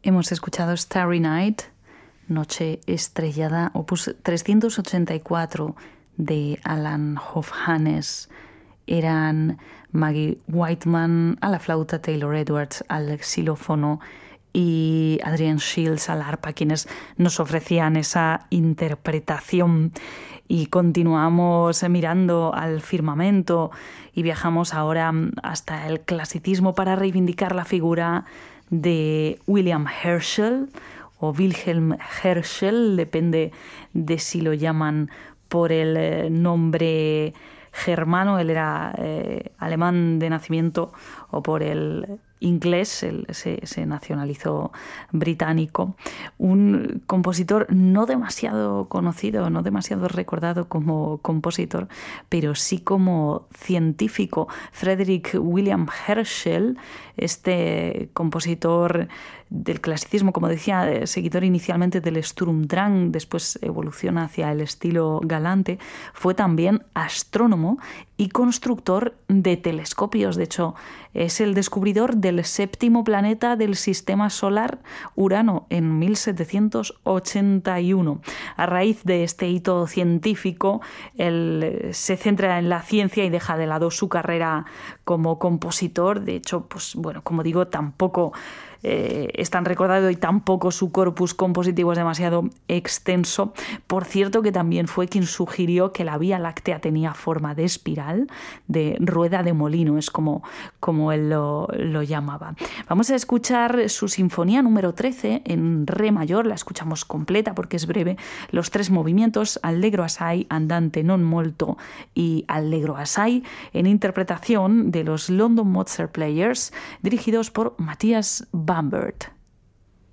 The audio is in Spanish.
Hemos escuchado Starry Night, Noche Estrellada, opus 384 de Alan Hovhannes. Eran Maggie Whiteman a la flauta, Taylor Edwards al xilófono y Adrian Shields al arpa, quienes nos ofrecían esa interpretación. Y continuamos mirando al firmamento y viajamos ahora hasta el clasicismo para reivindicar la figura de William Herschel o Wilhelm Herschel, depende de si lo llaman por el nombre germano, él era alemán de nacimiento, o por el inglés, él se nacionalizó británico. Un compositor no demasiado conocido, no demasiado recordado como compositor, pero sí como científico. Friedrich William Herschel, este compositor del clasicismo, como decía, seguidor inicialmente del Sturm-Drang, después evoluciona hacia el estilo galante, fue también astrónomo y constructor de telescopios. De hecho, es el descubridor del séptimo planeta del sistema solar, Urano, en 1781. A raíz de este hito científico, él se centra en la ciencia y deja de lado su carrera como compositor. De hecho, pues bueno, como digo, tampoco es tan recordado y tampoco su corpus compositivo es demasiado extenso. Por cierto, que también fue quien sugirió que la Vía Láctea tenía forma de espiral, de rueda de molino, es como él lo llamaba. Vamos a escuchar su sinfonía número 13 en re mayor, la escuchamos completa porque es breve, los 3 movimientos, Allegro assai, Andante non molto y Allegro assai, en interpretación de los London Mozart Players, dirigidos por Matthias Bamberg.